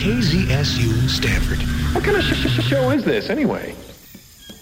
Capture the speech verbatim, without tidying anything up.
K Z S U Stanford. What kind of sh- sh- show is this, anyway?